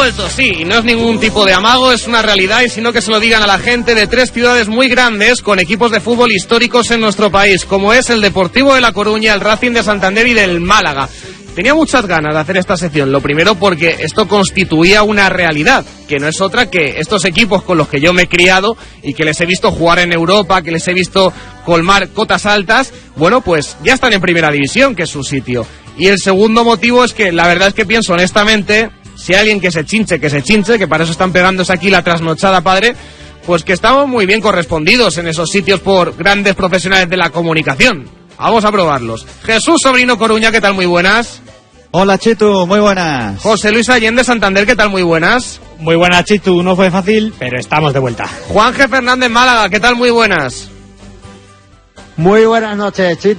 vuelto, sí, y no es ningún tipo de amago, es una realidad, y sino que se lo digan a la gente de 3 ciudades muy grandes con equipos de fútbol históricos en nuestro país, como es el Deportivo de La Coruña, el Racing de Santander y del Málaga. Tenía muchas ganas de hacer esta sección, lo primero porque esto constituía una realidad, que no es otra que estos equipos con los que yo me he criado y que les he visto jugar en Europa, que les he visto colmar cotas altas, bueno, pues ya están en primera división, que es su sitio. Y el segundo motivo es que la verdad es que pienso honestamente, si hay alguien que se chinche, que para eso están pegándose aquí la trasnochada, padre, pues que estamos muy bien correspondidos en esos sitios por grandes profesionales de la comunicación. Vamos a probarlos. Jesús Sobrino Coruña, ¿qué tal? Muy buenas. Hola Chitu, muy buenas. José Luis Allende Santander, ¿qué tal? Muy buenas. Muy buenas Chitu, no fue fácil, pero estamos de vuelta. Juan G. Fernández Málaga, ¿qué tal? Muy buenas. Muy buenas noches, Chitu.